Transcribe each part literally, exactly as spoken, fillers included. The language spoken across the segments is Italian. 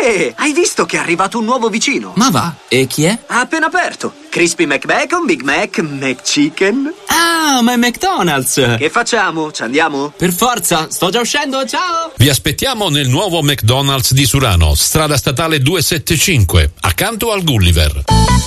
Ehi, hai visto che è arrivato un nuovo vicino? Ma va, e chi è? Ha appena aperto. Crispy McBacon, Big Mac, McChicken. Ah, ma è McDonald's. Che facciamo? Ci andiamo? Per forza, sto già uscendo, ciao. Vi aspettiamo nel nuovo McDonald's di Surano, strada statale duecentosettantacinque, accanto al Gulliver.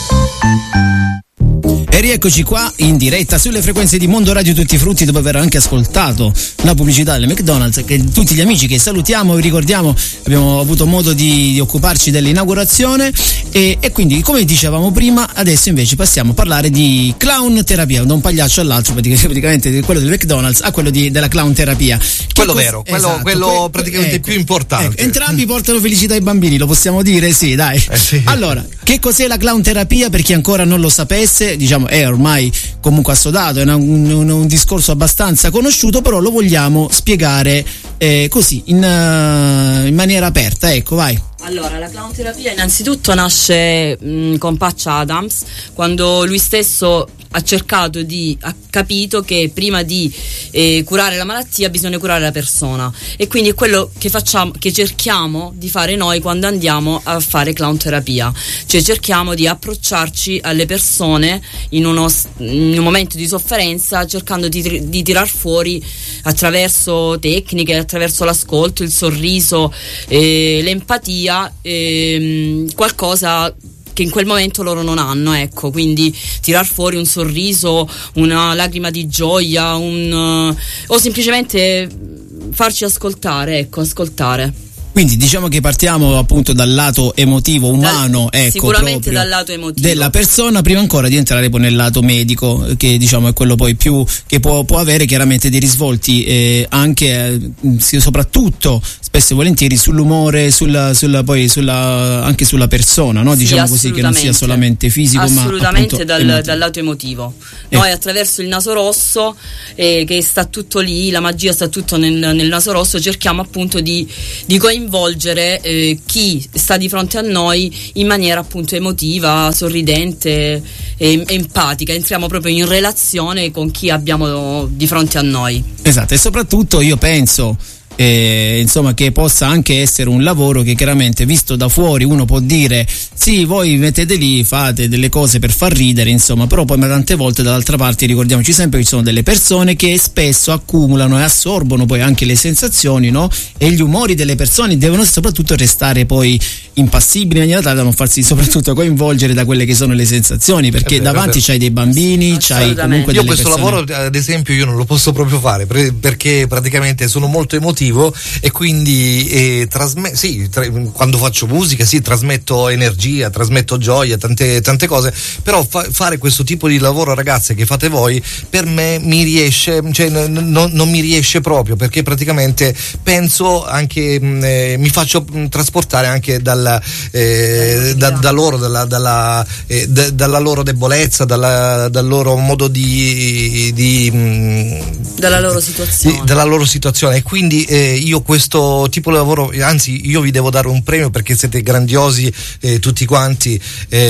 E rieccoci qua in diretta sulle frequenze di Mondo Radio Tutti Frutti, dopo aver anche ascoltato la pubblicità delle McDonald's, che tutti gli amici che salutiamo, vi ricordiamo, abbiamo avuto modo di, di occuparci dell'inaugurazione e, e quindi, come dicevamo prima, adesso invece passiamo a parlare di clown terapia, da un pagliaccio all'altro, praticamente quello del McDonald's a quello di, della clown terapia. Quello cos- vero, quello, esatto, quello que- praticamente ecco, più importante. Ecco, entrambi portano felicità ai bambini, lo possiamo dire? Sì, dai. Eh sì. Allora, che cos'è la clown terapia? Per chi ancora non lo sapesse, diciamo, è ormai comunque assodato, è una, un, un, un discorso abbastanza conosciuto, però lo vogliamo spiegare eh, così, in, uh, in maniera aperta, ecco, vai. Allora, la clown terapia innanzitutto nasce mh, con Patch Adams, quando lui stesso ha cercato di, ha capito che prima di eh, curare la malattia bisogna curare la persona, e quindi è quello che facciamo, che cerchiamo di fare noi quando andiamo a fare clown terapia, cioè cerchiamo di approcciarci alle persone in uno, in un momento di sofferenza, cercando di, di tirar fuori attraverso tecniche, attraverso l'ascolto, il sorriso, eh, l'empatia, eh, qualcosa che in quel momento loro non hanno, ecco, quindi tirar fuori un sorriso, una lacrima di gioia, un, uh, o semplicemente farci ascoltare, ecco, ascoltare. Quindi diciamo che partiamo appunto dal lato emotivo, umano, Dal, ecco, sicuramente dal lato emotivo della persona, prima ancora di entrare poi nel lato medico, che diciamo è quello poi più che può, può avere chiaramente dei risvolti eh, anche eh, soprattutto spesso e volentieri sull'umore, sulla, sulla poi sulla anche sulla persona, no? Sì, diciamo così, che non sia solamente fisico, assolutamente ma dal, dal lato emotivo. Noi eh. attraverso il naso rosso, eh, che sta tutto lì, la magia sta tutto nel, nel naso rosso, cerchiamo appunto di, di coinvolgere coinvolgere eh, chi sta di fronte a noi in maniera appunto emotiva, sorridente e empatica. Entriamo proprio in relazione con chi abbiamo di fronte a noi. Esatto, e soprattutto io penso Eh, insomma che possa anche essere un lavoro che chiaramente visto da fuori uno può dire sì, voi mettete lì, fate delle cose per far ridere, insomma, però poi tante volte dall'altra parte ricordiamoci sempre che ci sono delle persone che spesso accumulano e assorbono poi anche le sensazioni, no? E gli umori delle persone devono soprattutto restare poi impassibili in maniera tale da non farsi soprattutto coinvolgere da quelle che sono le sensazioni, perché vero, davanti c'hai dei bambini, c'hai comunque io delle questo persone... lavoro ad esempio io non lo posso proprio fare perché praticamente sono molto emotivo e quindi eh, trasme- sì, tra- quando faccio musica sì, trasmetto energia, trasmetto gioia, tante, tante cose, però fa- fare questo tipo di lavoro, ragazze, che fate voi, per me mi riesce, cioè n- n- non mi riesce proprio, perché praticamente penso anche mh, eh, mi faccio mh, trasportare anche dalla, eh, da, da loro, dalla, dalla, eh, d- dalla loro debolezza, dalla, dal loro modo di, di mh, dalla loro situazione, di, dalla loro situazione e quindi eh, io questo tipo di lavoro, anzi io vi devo dare un premio perché siete grandiosi eh, tutti quanti,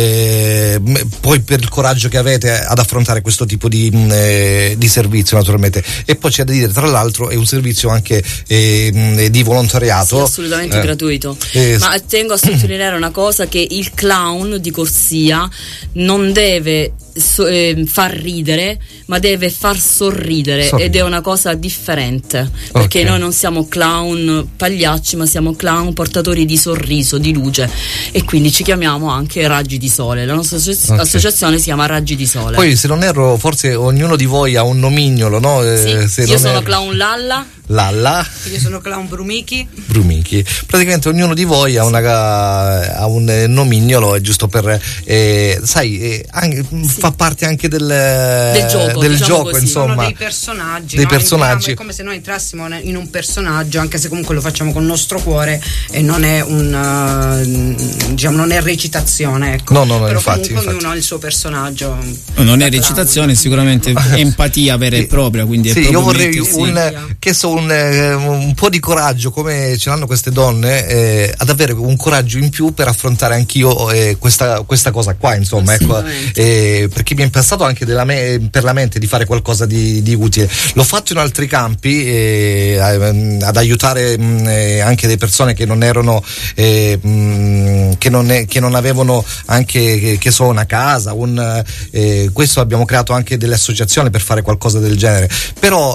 eh, poi per il coraggio che avete ad affrontare questo tipo di, eh, di servizio naturalmente, e poi c'è da dire tra l'altro è un servizio anche eh, di volontariato, sì, assolutamente eh. gratuito, eh, ma tengo a sottolineare una cosa, che il clown di corsia non deve So, eh, far ridere, ma deve far sorridere, Sorride. Ed è una cosa differente, perché okay. noi non siamo clown pagliacci, ma siamo clown portatori di sorriso, di luce, e quindi ci chiamiamo anche Raggi di Sole. La nostra associ- okay. associazione si chiama Raggi di Sole. Poi, se non erro, forse ognuno di voi ha un nomignolo, no? Eh, sì, se io non sono erro... clown Lalla. Lalla. Io sono clown Brumichi. Brumichi. Praticamente ognuno di voi ha, una, ha un nomignolo, è giusto per eh, sai, eh, anche, sì. fa parte anche del, del gioco, del diciamo gioco così. insomma. Sono dei personaggi. Dei no? personaggi. È come se noi entrassimo in un personaggio, anche se comunque lo facciamo con il nostro cuore e non è un uh, diciamo non è recitazione, ecco. No, no, no, però infatti, comunque infatti. ognuno ha il suo personaggio. No, non è recitazione, sicuramente empatia vera e propria, quindi sì, è io vorrei mettersi... un che so un, un po' di coraggio come ce l'hanno queste donne, eh, ad avere un coraggio in più per affrontare anch'io eh, questa, questa cosa qua, insomma, ecco, eh, eh, perché mi è passato anche della me, per la mente di fare qualcosa di, di utile. L'ho fatto in altri campi, eh, ad aiutare mh, anche delle persone che non erano eh, mh, che, non è, che non avevano anche che, che so una casa, un, eh, questo abbiamo creato anche delle associazioni per fare qualcosa del genere, però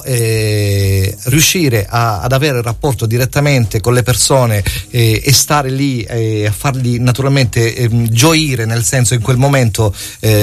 eh, riuscire a, ad avere il rapporto direttamente con le persone eh, e stare lì eh, a fargli naturalmente eh, gioire, nel senso in quel momento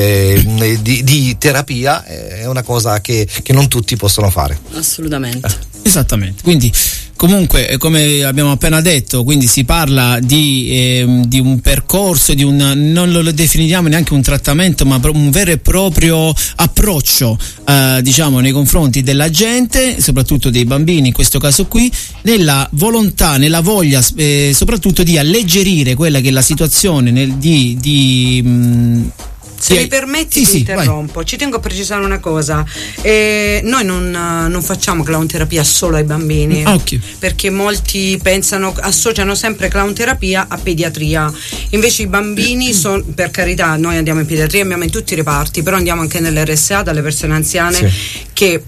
eh, di, di terapia, eh, è una cosa che, che non tutti possono fare. Assolutamente. Eh. Esattamente, quindi comunque come abbiamo appena detto, quindi si parla di, eh, di un percorso, di un, non lo definiamo neanche un trattamento, ma un vero e proprio approccio eh, diciamo nei confronti della gente, soprattutto dei bambini in questo caso qui, nella volontà, nella voglia eh, soprattutto di alleggerire quella che è la situazione nel, di, di mh, Se sì, mi permetti sì, ti sì, interrompo, vai. Ci tengo a precisare una cosa, eh, noi non, non facciamo clown terapia solo ai bambini, okay. Perché molti pensano, associano sempre clown terapia a pediatria, invece i bambini sono, per carità, noi andiamo in pediatria, andiamo in tutti i reparti, però andiamo anche nell'R S A dalle persone anziane, sì. Che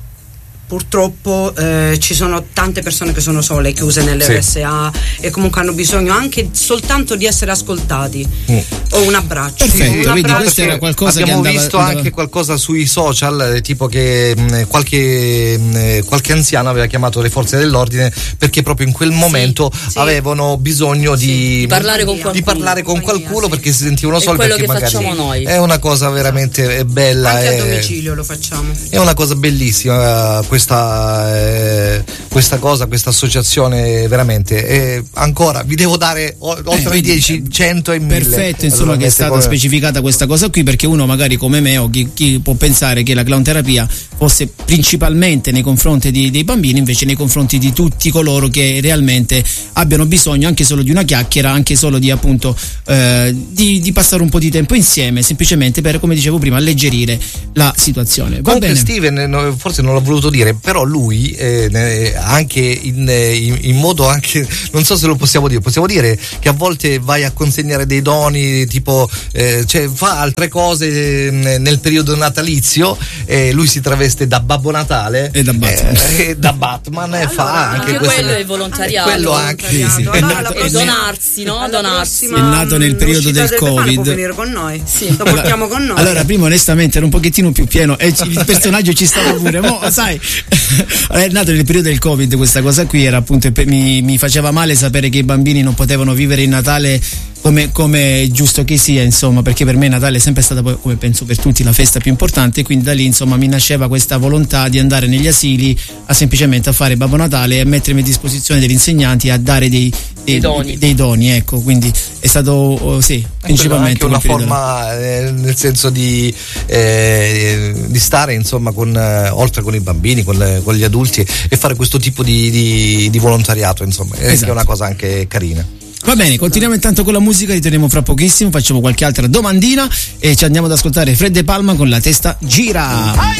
purtroppo eh, ci sono tante persone che sono sole, chiuse nell'R S A, sì. E comunque hanno bisogno anche soltanto di essere ascoltati, mm. O un abbraccio. Perfetto, un abbraccio. quindi questo era qualcosa abbiamo che andava, visto andava... anche qualcosa sui social, tipo che mh, qualche, mh, qualche anziano aveva chiamato le forze dell'ordine perché proprio in quel momento sì, sì. avevano bisogno sì. di, di parlare con qualcuno, di parlare con qualcuno, sì. Perché si sentivano soli, quello perché che magari facciamo noi. È una cosa veramente bella, anche è, a domicilio lo facciamo, è una cosa bellissima questa Eh, questa cosa, questa associazione veramente, eh, ancora vi devo dare o, oltre ai eh, dieci, cento e mille. Perfetto, insomma, che è stata come... specificata questa cosa qui, perché uno magari come me o chi, chi può pensare che la clown terapia fosse principalmente nei confronti di, dei bambini, invece nei confronti di tutti coloro che realmente abbiano bisogno anche solo di una chiacchiera, anche solo di appunto eh, di, di passare un po' di tempo insieme, semplicemente per, come dicevo prima, alleggerire la situazione. Va Comunque bene. Steven, forse non l'ho voluto dire, però lui Eh, anche in, in, in modo anche, non so se lo possiamo dire, possiamo dire che a volte vai a consegnare dei doni, tipo eh, cioè fa altre cose eh, nel periodo natalizio, eh, lui si traveste da Babbo Natale e da Batman, eh, e da Batman allora, e fa anche, anche questo, quello è volontariato, quello anche sì, sì. Allora, È nato, e donarsi, no? Donarsi. È nato nel periodo del Covid. Può venire con noi, sì. Lo portiamo con noi. Allora, prima onestamente era un pochettino più pieno e il personaggio ci stava pure, mo, sai, è nato nel periodo del Covid questa cosa qui, era appunto, mi, mi faceva male sapere che i bambini non potevano vivere il Natale come, come giusto che sia, insomma, perché per me Natale è sempre stata, come penso per tutti, la festa più importante, quindi da lì insomma mi nasceva questa volontà di andare negli asili a semplicemente a fare Babbo Natale e a mettermi a disposizione degli insegnanti a dare dei, dei, dei, doni. dei doni, ecco, quindi è stato oh, sì, principalmente anche una forma eh, nel senso di, eh, di stare insomma con eh, oltre con i bambini, con, le, con gli adulti, e fare questo tipo di, di, di volontariato, insomma, esatto. È una cosa anche carina. Va bene, continuiamo intanto con la musica, ritorniamo fra pochissimo, facciamo qualche altra domandina e ci andiamo ad ascoltare Fred De Palma con La testa gira.